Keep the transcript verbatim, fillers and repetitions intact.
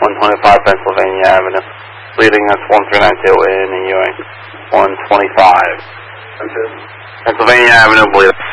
one twenty-five Pennsylvania Avenue. Leading us one three nine two in and Ewing. one twenty-five. Pennsylvania Avenue, bleeding.